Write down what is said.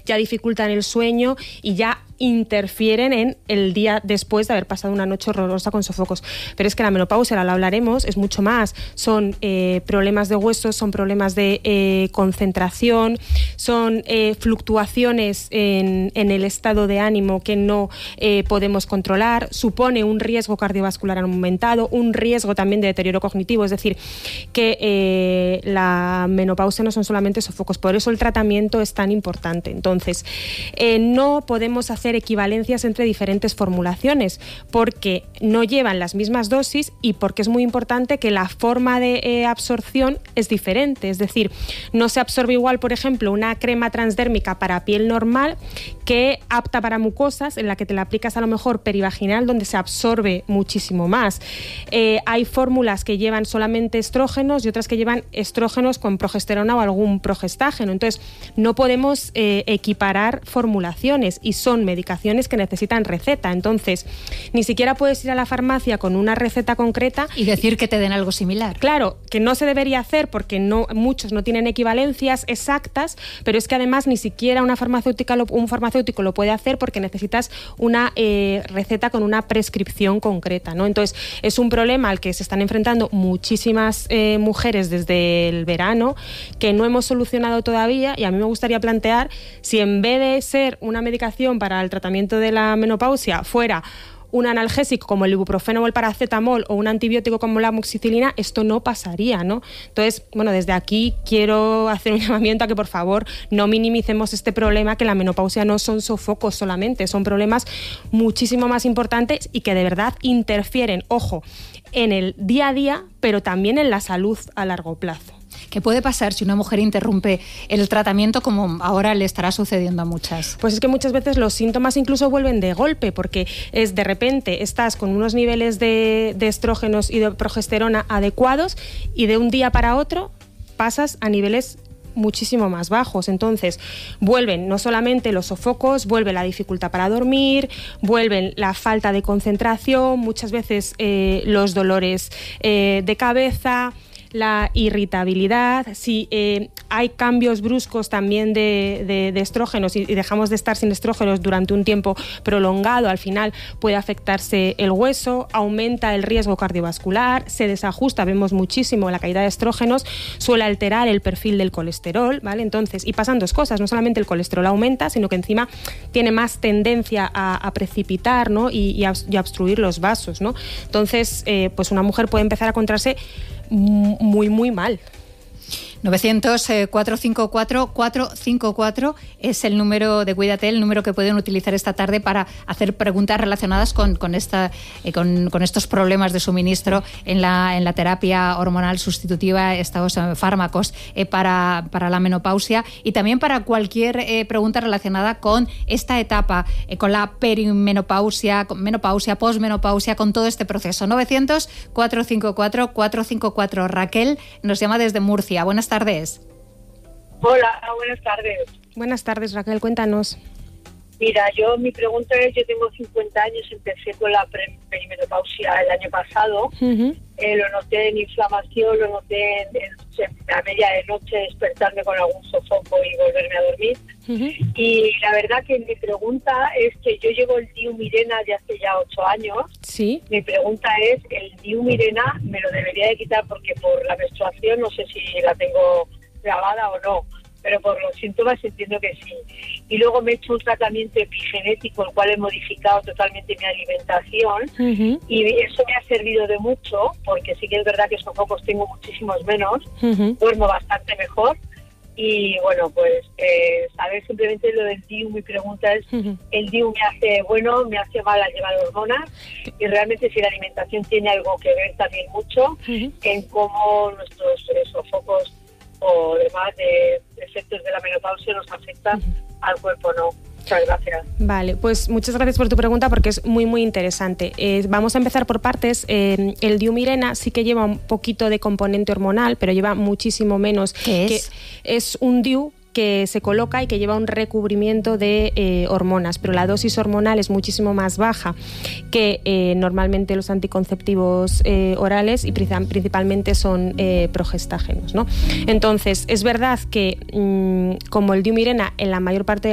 ya dificultan el sueño y ya interfieren en el día después de haber pasado una noche horrorosa con sofocos. Pero es que la menopausia, ahora lo hablaremos, es mucho más. Son problemas de huesos, son problemas de concentración, son fluctuaciones en el estado de ánimo que no podemos controlar, supone un riesgo cardiovascular aumentado, un riesgo también de deterioro cognitivo, es decir, que la menopausia no son solamente sofocos, por eso el tratamiento es tan importante. Entonces, no podemos hacer equivalencias entre diferentes formulaciones porque no llevan las mismas dosis y porque es muy importante que la forma de absorción es diferente, es decir, no se absorbe igual, por ejemplo, una crema transdérmica para piel normal que apta para mucosas, en la que te la aplicas a lo mejor perivaginal, donde se absorbe muchísimo más. Hay fórmulas que llevan solamente estrógenos y otras que llevan estrógenos con progesterona o algún progestágeno, entonces no podemos equiparar formulaciones y son medicaciones que necesitan receta, entonces ni siquiera puedes ir a la farmacia con una receta concreta y decir que te den algo similar. Claro, que no se debería hacer porque muchos no tienen equivalencias exactas, pero es que además ni siquiera un farmacéutico lo puede hacer porque necesitas una receta con una prescripción concreta, ¿no? Entonces es un problema al que se están enfrentando muchísimas mujeres desde el verano que no hemos solucionado todavía, y a mí me gustaría plantear si en vez de ser una medicación para el tratamiento de la menopausia fuera un analgésico como el ibuprofeno o el paracetamol o un antibiótico como la amoxicilina, esto no pasaría, ¿no? Entonces, bueno, desde aquí quiero hacer un llamamiento a que por favor no minimicemos este problema, que la menopausia no son sofocos solamente, son problemas muchísimo más importantes y que de verdad interfieren, ojo, en el día a día, pero también en la salud a largo plazo. ¿Qué puede pasar si una mujer interrumpe el tratamiento, como ahora le estará sucediendo a muchas? Pues es que muchas veces los síntomas incluso vuelven de golpe, porque es de repente estás con unos niveles de estrógenos y de progesterona adecuados y de un día para otro pasas a niveles muchísimo más bajos. Entonces vuelven no solamente los sofocos, vuelve la dificultad para dormir, vuelven la falta de concentración, muchas veces los dolores de cabeza, la irritabilidad, si hay cambios bruscos también de estrógenos y dejamos de estar sin estrógenos durante un tiempo prolongado, al final puede afectarse el hueso, aumenta el riesgo cardiovascular, se desajusta, vemos muchísimo la caída de estrógenos, suele alterar el perfil del colesterol, ¿vale? Entonces, y pasan dos cosas, no solamente el colesterol aumenta, sino que encima tiene más tendencia a precipitar, ¿no? y a obstruir los vasos, ¿no? Entonces, pues una mujer puede empezar a encontrarse muy, muy mal. 900-454-454 es el número de Cuídate, el número que pueden utilizar esta tarde para hacer preguntas relacionadas con estos problemas de suministro en la terapia hormonal sustitutiva, estos fármacos para la menopausia, y también para cualquier pregunta relacionada con esta etapa, con la perimenopausia, menopausia, posmenopausia, con todo este proceso. 900-454-454. Raquel nos llama desde Murcia. Buenas tardes. Hola, buenas tardes. Buenas tardes, Raquel, cuéntanos. Mira, mi pregunta es, yo tengo 50 años, empecé con la perimenopausia el año pasado, lo noté en inflamación, lo noté a media de noche despertarme con algún sofoco y volverme a dormir. Y la verdad que mi pregunta es que yo llevo el Diumirena de hace ya 8 años. Sí. Mi pregunta es, ¿el Diumirena me lo debería de quitar porque por la menstruación no sé si la tengo grabada o no? Pero por los síntomas entiendo que sí. Y luego me he hecho un tratamiento epigenético, el cual he modificado totalmente mi alimentación, y eso me ha servido de mucho, porque sí que es verdad que sofocos tengo muchísimos menos, duermo bastante mejor, y bueno, pues saber simplemente lo del DIU. Mi pregunta es, ¿el DIU me hace bueno, me hace mal al llevar hormonas? Y realmente si la alimentación tiene algo que ver también mucho en cómo nuestros sofocos o demás de efectos de la menopausia nos afectan al cuerpo, ¿no? Muchas gracias. Vale, pues muchas gracias por tu pregunta porque es muy, muy interesante. Vamos a empezar por partes. El Diumirena sí que lleva un poquito de componente hormonal, pero lleva muchísimo menos. ¿Qué es? Es un DIU que se coloca y que lleva un recubrimiento de hormonas, pero la dosis hormonal es muchísimo más baja que normalmente los anticonceptivos orales, y principalmente son progestágenos, ¿no? Entonces, es verdad que como el Diumirena en la mayor parte